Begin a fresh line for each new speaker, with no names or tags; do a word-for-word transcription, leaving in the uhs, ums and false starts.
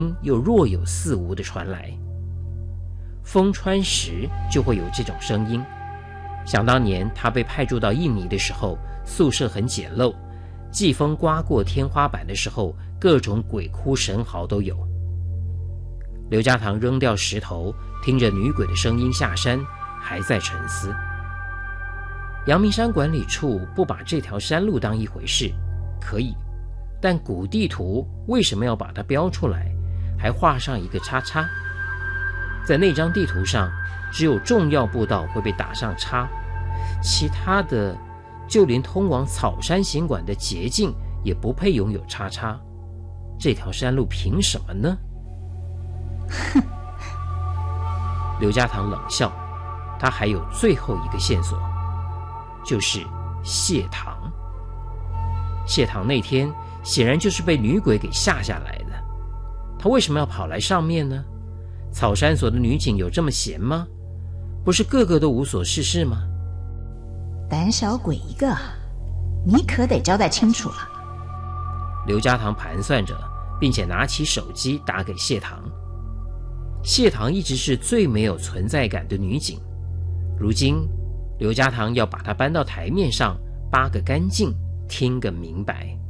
又若有似无地传来。风穿石就会有这种声音。想当年他被派驻到印尼的时候，宿舍很简陋，季风刮过天花板的时候，各种鬼哭神嚎都有。刘家堂扔掉石头，听着女鬼的声音下山，还在沉思。阳明山管理处不把这条山路当一回事，可以，但古地图为什么要把它标出来，还画上一个叉叉？在那张地图上，只有重要步道会被打上叉，其他的就连通往草山行馆的捷径也不配拥有叉叉。这条山路凭什么呢？
哼！
刘家堂冷笑，他还有最后一个线索，就是谢堂。谢堂那天显然就是被女鬼给吓下来的，他为什么要跑来上面呢？草山所的女警有这么闲吗？不是个个都无所事事吗？
胆小鬼一个，你可得交代清楚了。
刘家堂盘算着，并且拿起手机打给谢堂。谢堂一直是最没有存在感的女警，如今刘家堂要把她搬到台面上，扒个干净，听个明白。